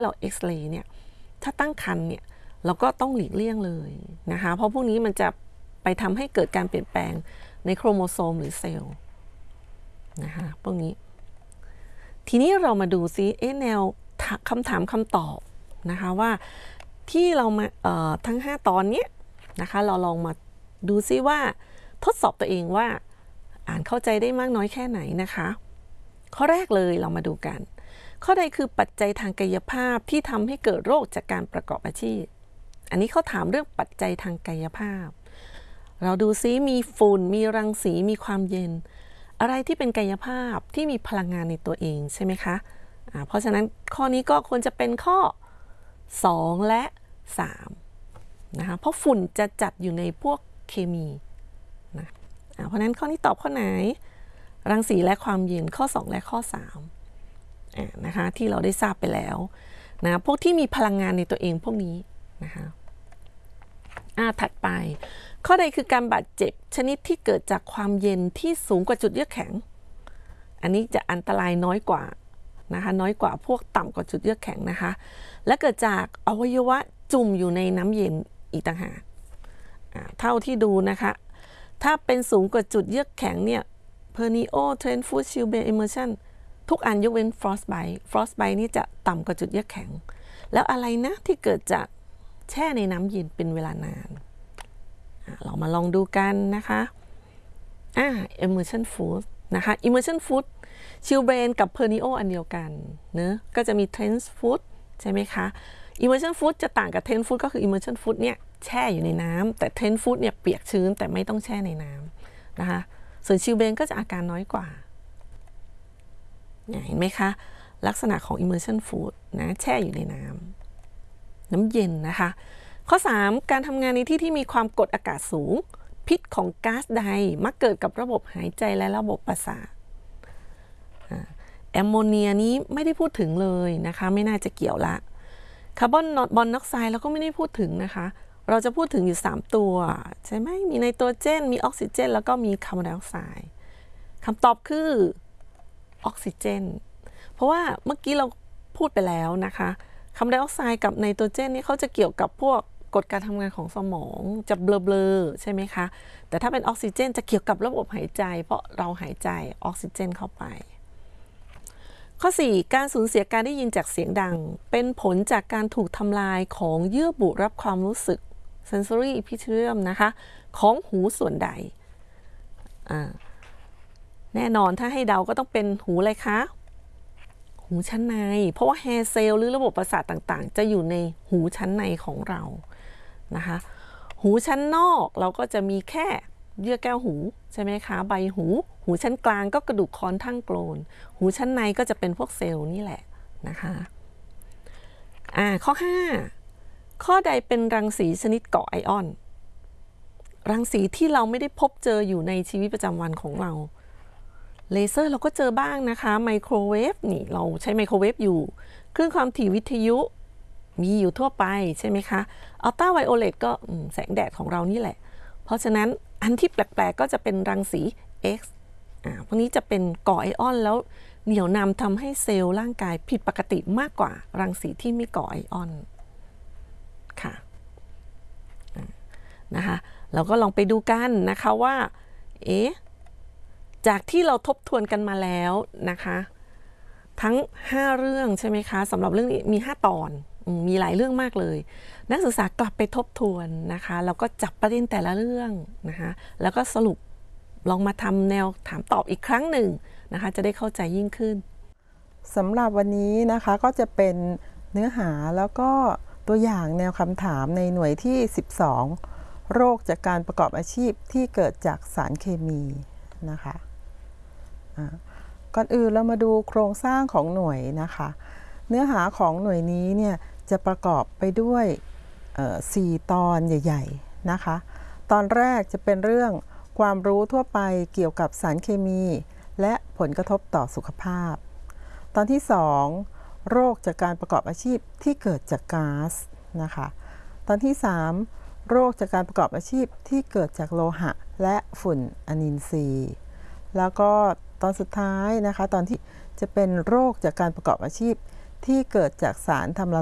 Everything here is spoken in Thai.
เราเอ็กซเรย์เนี่ยถ้าตั้งครรภ์เนี่ยเราก็ต้องหลีกเลี่ยงเลยนะคะเพราะพวกนี้มันจะไปทำให้เกิดการเปลี่ยนแปลงในโครโมโซมหรือเซลล์นะคะพวกนี้ทีนี้เรามาดูซิแนวคำถามคำตอบนะคะว่าที่เรามาทั้ง5ตอนนี้นะคะเราลองมาดูซิว่าทดสอบตัวเองว่าอ่านเข้าใจได้มากน้อยแค่ไหนนะคะข้อแรกเลยเรามาดูกันข้อใดคือปัจจัยทางกายภาพที่ทำให้เกิดโรคจากการประกอบอาชีพอันนี้เขาถามเรื่องปัจจัยทางกายภาพเราดูซิมีฝุ่นมีรังสีมีความเย็นอะไรที่เป็นกายภาพที่มีพลังงานในตัวเองใช่ไหมคะเพราะฉะนั้นข้อนี้ก็ควรจะเป็นข้อ2และ3นะคะเพราะฝุ่นจะจัดอยู่ในพวกเคมีนะเพราะฉะนั้นข้อนี้ตอบข้อไหนรังสีและความเย็นข้อ2และข้อ3นะคะที่เราได้ทราบไปแล้วนะพวกที่มีพลังงานในตัวเองพวกนี้นะคะถัดไปข้อใดคือการบาดเจ็บชนิดที่เกิดจากความเย็นที่สูงกว่าจุดเยือกแข็งอันนี้จะอันตรายน้อยกว่านะคะน้อยกว่าพวกต่ำกว่าจุดเยือกแข็งนะคะและเกิดจากอวัยวะจุ่มอยู่ในน้ำเย็นอีกต่างหากเท่าที่ดูนะคะถ้าเป็นสูงกว่าจุดเยือกแข็งเนี่ย Pernio Trentfoot Chilblain Immersion ทุกอันยกเว้น Frostbite นี่จะต่ำกว่าจุดเยือกแข็งแล้วอะไรนะที่เกิดจากแช่ในน้ำเย็นเป็นเวลานานเรามาลองดูกันนะคะImmersion Food นะคะ Immersion Food Chilblain กับ Pernio อันเดียวกันเนอะก็จะมี Trentfoot ใช่ไหมคะ Immersion Food จะต่างกับ Trentfoot ก็คือ Immersion Food เนี่ยแช่อยู่ในน้ำแต่ Trentfoot เนี่ยเปียกชื้นแต่ไม่ต้องแช่ในน้ำนะคะส่วน Chilblain ก็จะอาการน้อยกว่าเห็นไหมคะลักษณะของ Immersion Food นะแช่อยู่ในน้ำเย็นนะคะข้อ3การทำงานในที่ที่มีความกดอากาศสูงพิษของก๊าซใดมักเกิดกับระบบหายใจและระบบประสาทแอมโมเนียนี้ไม่ได้พูดถึงเลยนะคะไม่น่าจะเกี่ยวละคาร์บอนมอนอกไซด์เราก็ไม่ได้พูดถึงนะคะเราจะพูดถึงอยู่3ตัวใช่ไหมมีไนโตรเจนมีออกซิเจนแล้วก็มีคาร์บอนไดออกไซด์คำตอบคือออกซิเจนเพราะว่าเมื่อกี้เราพูดไปแล้วนะคะคาร์บอนไดออกไซด์กับไนโตรเจนนี่เขาจะเกี่ยวกับพวกกฎการทำงานของสมองจะเบลอๆใช่ไหมคะแต่ถ้าเป็นออกซิเจนจะเกี่ยวกับระบบหายใจเพราะเราหายใจออกซิเจนเข้าไปข้อ4การสูญเสียการได้ยินจากเสียงดังเป็นผลจากการถูกทำลายของเยื่อบุรับความรู้สึก sensory epithelium นะคะของหูส่วนใดแน่นอนถ้าให้เดาก็ต้องเป็นหูอะไรคะหูชั้นในเพราะว่าแฮร์เซลล์หรือระบบประสาทต่างๆจะอยู่ในหูชั้นในของเรานะคะหูชั้นนอกเราก็จะมีแค่เยื่อแก้วหูใช่ไหมคะใบหูชั้นกลางก็กระดูกคอนทั่งโกลนหูชั้นในก็จะเป็นพวกเซลล์นี่แหละนะคะข้อ5ข้อใดเป็นรังสีชนิดเกาะไอออนรังสีที่เราไม่ได้พบเจออยู่ในชีวิตประจำวันของเราเลเซอร์เราก็เจอบ้างนะคะไมโครเวฟนี่เราใช้ไมโครเวฟอยู่คลื่นความถี่วิทยุมีอยู่ทั่วไปใช่ไหมคะอัลตราไวโอเลตก็แสงแดดของเรานี่แหละเพราะฉะนั้นอันที่แปลกๆก็จะเป็นรังสี X พวกนี้จะเป็นก่อไอออนแล้วเหนี่ยวนำทำให้เซลล์ร่างกายผิดปกติมากกว่ารังสีที่ไม่ก่อไอออนค่ะนะคะเราก็ลองไปดูกันนะคะว่าจากที่เราทบทวนกันมาแล้วนะคะทั้ง5เรื่องใช่ไหมคะสำหรับเรื่องนี้มี5ตอนมีหลายเรื่องมากเลยนักศึกษากลับไปทบทวนนะคะแล้วก็จับประเด็นแต่ละเรื่องนะคะแล้วก็สรุปลองมาทำแนวถามตอบอีกครั้งหนึ่งนะคะจะได้เข้าใจยิ่งขึ้นสำหรับวันนี้นะคะก็จะเป็นเนื้อหาแล้วก็ตัวอย่างแนวคำถามในหน่วยที่12โรคจากการประกอบอาชีพที่เกิดจากสารเคมีนะคะก่อนอื่นเรามาดูโครงสร้างของหน่วยนะคะเนื้อหาของหน่วยนี้เนี่ยจะประกอบไปด้วย4ตอนใหญ่ๆนะคะตอนแรกจะเป็นเรื่องความรู้ทั่วไปเกี่ยวกับสารเคมีและผลกระทบต่อสุขภาพตอนที่2โรคจากการประกอบอาชีพที่เกิดจากก๊าซนะคะตอนที่3โรคจากการประกอบอาชีพที่เกิดจากโลหะและฝุ่นอนินทรีย์แล้วก็ตอนสุดท้ายนะคะตอนที่จะเป็นโรคจากการประกอบอาชีพที่เกิดจากสารทำละ